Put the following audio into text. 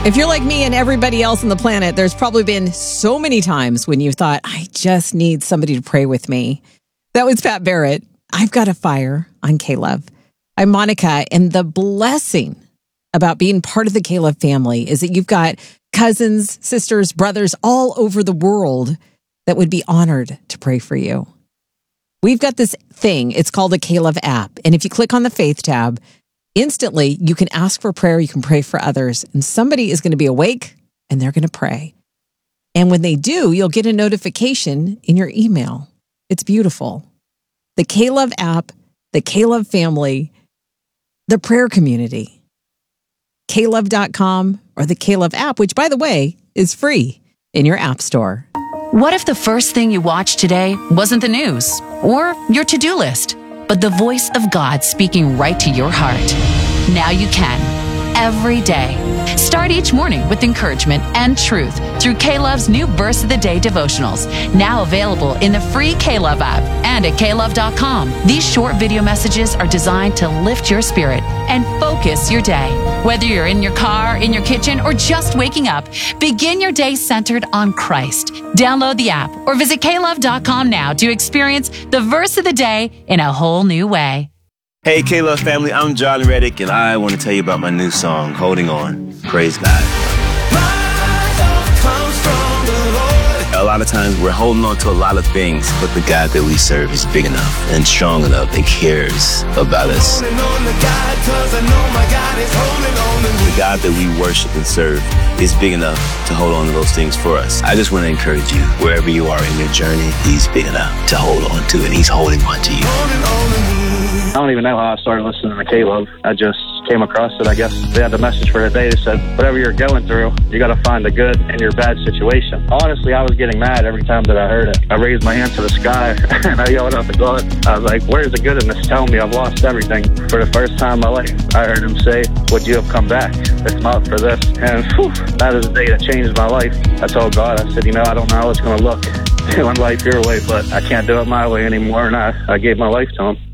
If you're like me and everybody else on the planet, there's probably been so many times when you thought, I just need somebody to pray with me. That was Pat Barrett. I've got a fire on K-Love. I'm Monica, and the blessing about being part of the K-Love family is that you've got cousins, sisters, brothers all over the world that would be honored to pray for you. We've got this thing. It's called the K-Love app. And if you click on the Faith tab, instantly, you can ask for prayer, you can pray for others, and somebody is going to be awake and they're going to pray. And when they do, you'll get a notification in your email. It's beautiful. The K-Love app, the K-Love family, the prayer community. KLove.com or the K-Love app, which, by the way, is free in your app store. What if the first thing you watched today wasn't the news or your to-do list, but the voice of God speaking right to your heart? Now you can, every day. Start each morning with encouragement and truth through K-Love's new Verse of the Day devotionals, now available in the free K-Love app and at KLove.com. These short video messages are designed to lift your spirit and focus your day. Whether you're in your car, in your kitchen, or just waking up, begin your day centered on Christ. Download the app or visit KLove.com now to experience the Verse of the Day in a whole new way. Hey, K-Love family, I'm John Reddick, and I want to tell you about my new song, Holding On. Praise God. A lot of times we're holding on to a lot of things, but the God that we serve is big enough and strong enough and cares about us. The God that we worship and serve is big enough to hold on to those things for us. I just want to encourage you, wherever you are in your journey, He's big enough to hold on to, and He's holding on to you. I don't even know how I started listening to K-Love. I just came across it, I guess. They had the message for today. They said, whatever you're going through, you got to find the good in your bad situation. Honestly, I was getting mad every time that I heard it. I raised my hand to the sky, and I yelled out to God. I was like, where's the good in this? Tell me I've lost everything. For the first time in my life, I heard Him say, would you have come back? It's not for this. And whew, that is the day that changed my life. I told God, I said, I don't know how it's going to look doing life your way, but I can't do it my way anymore, and I gave my life to Him.